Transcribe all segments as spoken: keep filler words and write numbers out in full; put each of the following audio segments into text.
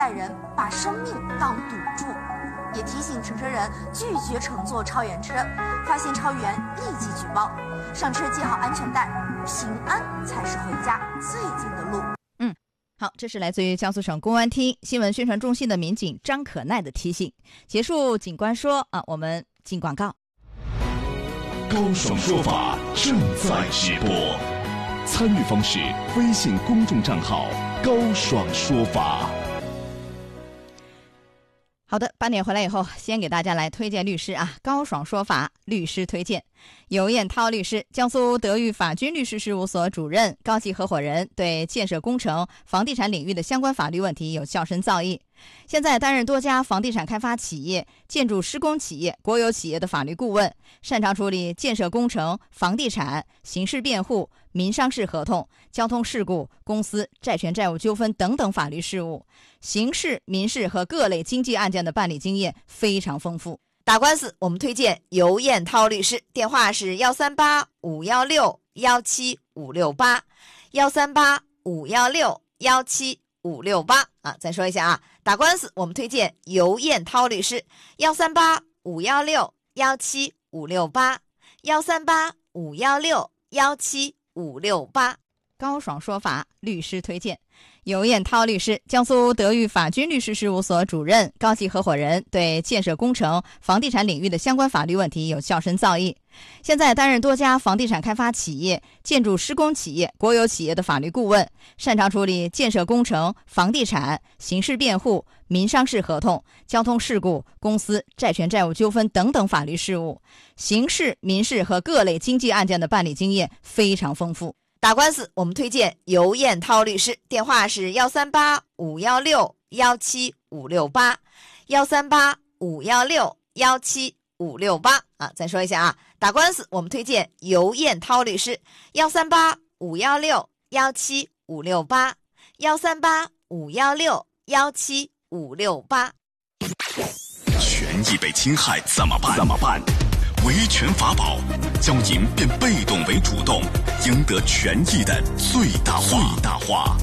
代人把生命当赌注，也提醒乘车人拒绝乘坐超员车，发现超员立即举报，上车系好安全带，平安才是回家最近的路。 嗯，好，这是来自于江苏省公安厅新闻宣传中心的民警张可奈的提醒。结束警官说啊，我们进广告。 高爽说法正在直播，参与方式：微信公众账号高爽说法。 好的，八点回来以后，先给大家来推荐律师啊，高爽说法律师推荐，尤彦涛律师，江苏德裕法军律师事务所主任、高级合伙人，对建设工程、房地产领域的相关法律问题有较深造诣。现在担任多家房地产开发企业、建筑施工企业、国有企业的法律顾问，擅长处理建设工程、房地产、刑事辩护、民商事合同、交通事故、公司债权债务纠纷等等法律事务，刑事、民事和各类经济案件的办理经验非常丰富。 打官司我们推荐尤彦涛律师，电话是幺三八五幺六幺七五六八，幺三八五幺六幺七五六八啊，再说一下啊，打官司我们推荐尤彦涛律师，幺三八五幺六幺七五六八，幺三八五幺六幺七五六八。 高爽说法律师推荐，尤彦涛律师，江苏德裕法军律师事务所主任、高级合伙人，对建设工程、房地产领域的相关法律问题有较深造诣。现在担任多家房地产开发企业、建筑施工企业、国有企业的法律顾问，擅长处理建设工程、房地产、刑事辩护、民商事合同、交通事故、公司债权债务纠纷等等法律事务，刑事、民事和各类经济案件的办理经验非常丰富。 打官司我们推荐尤彦涛律师，电话是幺三八五幺六幺七五六八，幺三八五幺六幺七五六八啊，再说一下啊，打官司我们推荐尤彦涛律师，幺三八五幺六幺七五六八，幺三八五幺六幺七五六八。 权益被侵害怎么办？怎么办？维权法宝，教您变被动为主动，赢得权益的最大化。最大化。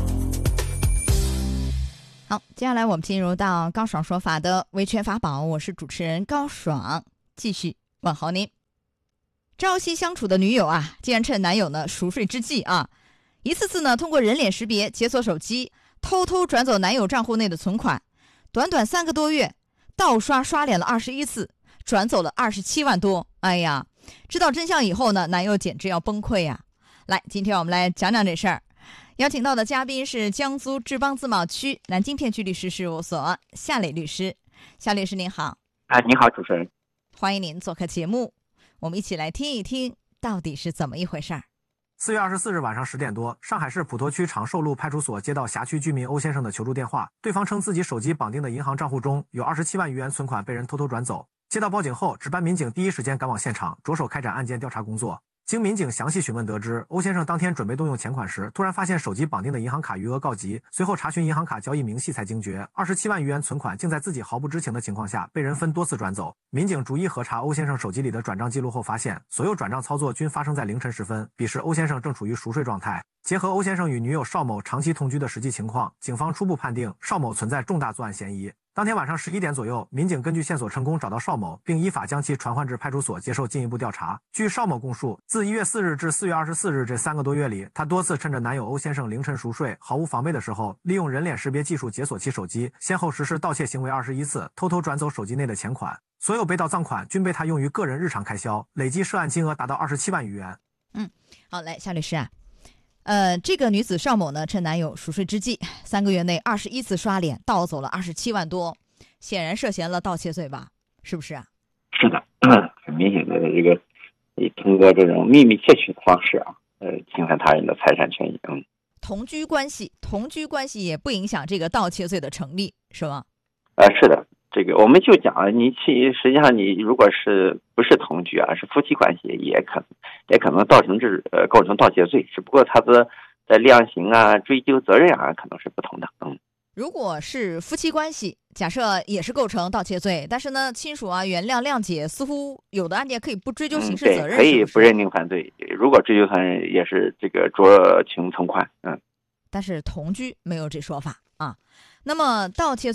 好，接下来我们进入到高爽说法的维权法宝，我是主持人高爽，继续问候您。朝夕相处的女友啊，竟然趁男友呢熟睡之际啊，一次次呢通过人脸识别解锁手机，偷偷转走男友账户内的存款，短短三个多月，盗刷刷脸了二十一次，转走了二十七万多。哎呀，知道真相以后呢，男友简直要崩溃呀、啊！来，今天我们来讲讲这事儿。邀请到的嘉宾是江苏志邦自贸区南京片区律师事务所夏磊律师。夏律师您好。 啊，你好，主持人。 欢迎您做客节目，我们一起来听一听到底是怎么一回事儿。 四月二十四日晚上十点多，上海市普陀区长寿路派出所接到辖区居民欧先生的求助电话，对方称自己手机绑定的银行账户中有二十七万余元存款被人偷偷转走。接到报警后，值班民警第一时间赶往现场，着手开展案件调查工作。经民警详细询问得知，欧先生当天准备动用钱款时，突然发现手机绑定的银行卡余额告急，随后查询银行卡交易明细才惊觉，二十七万余元存款竟在自己毫不知情的情况下被人分多次转走。民警逐一核查欧先生手机里的转账记录后发现，所有转账操作均发生在凌晨时分，彼时欧先生正处于熟睡状态。结合欧先生与女友邵某长期同居的实际情况，警方初步判定邵某存在重大作案嫌疑。当天晚上十一点左右，民警根据线索成功找到邵某，并依法将其传唤至派出所接受进一步调查。据邵某供述，自一月四日至四月二十四日这三个多月里，他多次趁着男友欧先生凌晨熟睡、毫无防备的时候，利用人脸识别技术解锁其手机，先后实施盗窃行为二十一次，偷偷转走手机内的钱款。所有被盗赃款均被他用于个人日常开销，累计涉案金额达到二十七万余元。 嗯，好，来，夏律师啊。呃，这个女子邵某呢，趁男友熟睡之际，三个月内二十一次刷脸，盗走了二十七万多，显然涉嫌了盗窃罪吧？是不是啊？ 是的，嗯，很明显的这个，通过这种秘密窃取的方式啊，呃，侵犯他人的财产权益。嗯， 同居关系，同居关系也不影响这个盗窃罪的成立，是吗？ 呃，是的。这个我们就讲了，你其实际上你如果是不是同居啊，是夫妻关系，也可能也可能造成这呃构成盗窃罪，只不过它的在量刑啊、追究责任啊可能是不同的。嗯， 如果是夫妻关系，假设也是构成盗窃罪，但是呢，亲属啊原谅谅解，似乎有的案件可以不追究刑事责任， 嗯、对，可以不认定犯罪。如果追究责任，也是这个酌情从宽。嗯， 但是同居没有这说法啊。那么盗窃罪